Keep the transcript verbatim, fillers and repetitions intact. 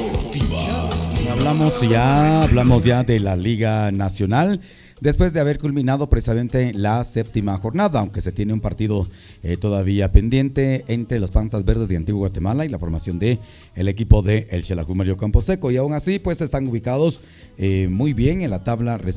Deportiva. Hablamos ya, hablamos ya de la Liga Nacional. Después de haber culminado precisamente la séptima jornada, aunque se tiene un partido eh, todavía pendiente entre los Panzas Verdes de Antigua Guatemala y la formación de el equipo de el Xelajú Mario Camposeco, y aún así pues están ubicados eh, muy bien en la tabla